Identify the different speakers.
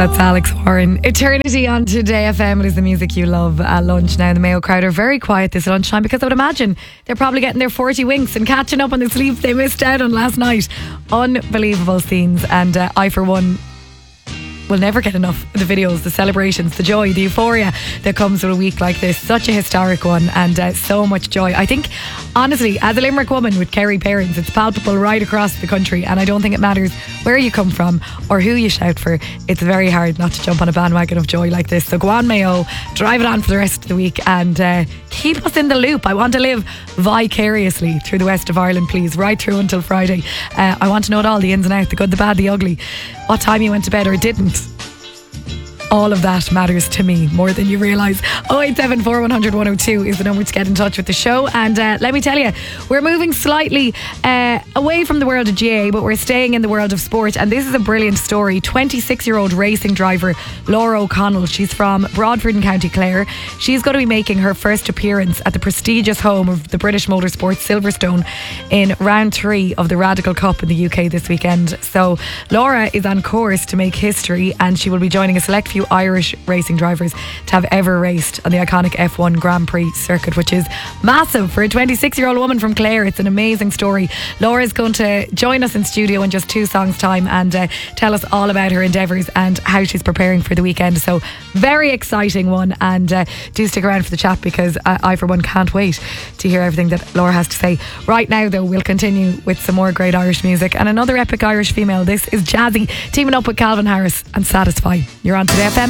Speaker 1: That's Alex Warren. Eternity on Today FM. It is the music you love at lunch. Now, the Mayo crowd are very quiet this lunchtime because I would imagine they're probably getting their 40 winks and catching up on the sleep they missed out on last night. Unbelievable scenes. And I, for one, will never get enough of the videos, the celebrations, the joy, the euphoria that comes with a week like this. Such a historic one, and so much joy. I think, honestly, as a Limerick woman with Kerry parents, it's palpable right across the country, and I don't think it matters where you come from or who you shout for. It's very hard not to jump on a bandwagon of joy like this. So go on, Mayo, drive it on for the rest of the week, and keep us in the loop. I want to live vicariously through the west of Ireland, please, right through until Friday. I want to know it all, the ins and outs, the good, the bad, the ugly, what time you went to bed or didn't. All of that matters to me more than you realise. 0874 100 102 is the number to get in touch with the show. And let me tell you, we're moving slightly away from the world of GAA, but we're staying in the world of sport. And this is a brilliant story. 26-year-old racing driver Laura O'Connell. She's from Broadford in County Clare. She's going to be making her first appearance at the prestigious home of the British Motorsport Silverstone in round 3 of the Radical Cup in the UK this weekend. So Laura is on course to make history, and she will be joining a select few Irish racing drivers to have ever raced on the iconic F1 Grand Prix circuit, which is massive for a 26-year-old woman from Clare. It's an amazing story. Laura's going to join us in studio in just 2 songs time and tell us all about her endeavours and how she's preparing for the weekend. So very exciting one, and do stick around for the chat because I for one can't wait to hear everything that Laura has to say. Right now though, we'll continue with some more great Irish music and another epic Irish female. This is Jazzy teaming up with Calvin Harris and Satisfy. You're on Today